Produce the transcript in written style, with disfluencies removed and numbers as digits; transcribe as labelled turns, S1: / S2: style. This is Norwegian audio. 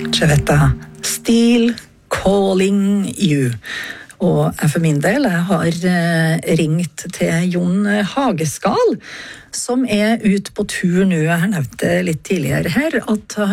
S1: Cevetta, Still Calling You. Og jeg for min del, jeg har ringt til Jon Hageskal, som ute på tur nå. Jeg har nevnt det litt tidligere her, at